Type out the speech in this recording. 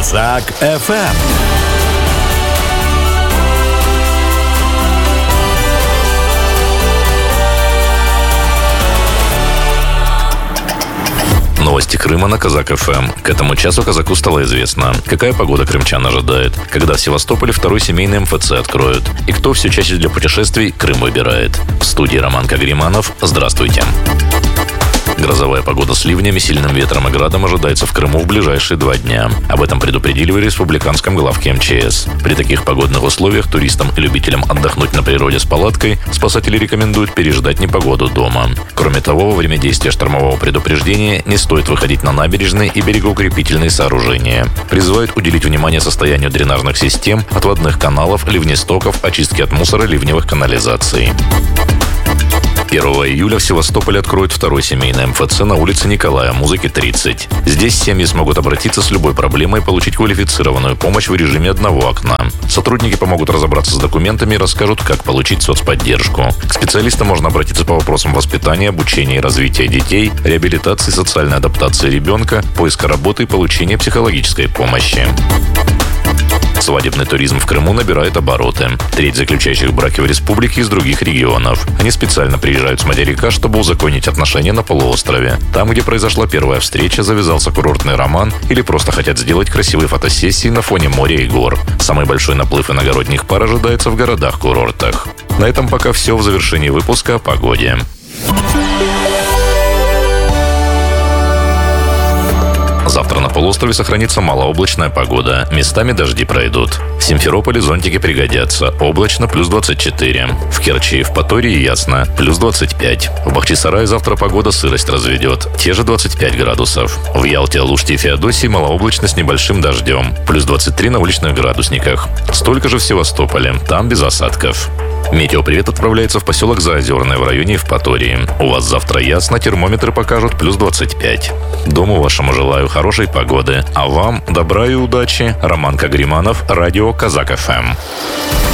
Казак ФМ. Новости Крыма на Казак ФМ. К этому часу казаку стало известно, какая погода крымчан ожидает, когда в Севастополе второй семейный МФЦ откроют, и кто все чаще для путешествий Крым выбирает. В студии Роман Кагриманов. Здравствуйте. Грозовая погода с ливнями, сильным ветром и градом ожидается в Крыму в ближайшие 2 дня. Об этом предупредили в республиканском главке МЧС. При таких погодных условиях туристам и любителям отдохнуть на природе с палаткой спасатели рекомендуют переждать непогоду дома. Кроме того, во время действия штормового предупреждения не стоит выходить на набережные и берегоукрепительные сооружения. Призывают уделить внимание состоянию дренажных систем, отводных каналов, ливнестоков, очистки от мусора, ливневых канализаций. 1 июля в Севастополе откроют второй семейный МФЦ на улице Николая Музыки, 30. Здесь семьи смогут обратиться с любой проблемой и получить квалифицированную помощь в режиме одного окна. Сотрудники помогут разобраться с документами и расскажут, как получить соцподдержку. К специалистам можно обратиться по вопросам воспитания, обучения и развития детей, реабилитации, социальной адаптации ребенка, поиска работы и получения психологической помощи. Свадебный туризм в Крыму набирает обороты. Треть заключающих браки в республике из других регионов. Они специально приезжают с материка, чтобы узаконить отношения на полуострове. Там, где произошла первая встреча, завязался курортный роман или просто хотят сделать красивые фотосессии на фоне моря и гор. Самый большой наплыв иногородних пар ожидается в городах-курортах. На этом пока все. В завершении выпуска о погоде. Завтра на полуострове сохранится малооблачная погода. Местами дожди пройдут. В Симферополе зонтики пригодятся. Облачно плюс 24. В Керчи и в Патории ясно. Плюс 25. В Бахчисарае завтра погода сырость разведет. Те же 25 градусов. В Ялте, Алуште и Феодосии малооблачно с небольшим дождем. Плюс 23 на уличных градусниках. Столько же в Севастополе. Там без осадков. Метеопривет отправляется в поселок Заозерное в районе Евпатории. У вас завтра ясно, термометры покажут плюс 25. Дому вашему желаю хорошей погоды. А вам добра и удачи. Роман Кагриманов, радио Казак ФМ.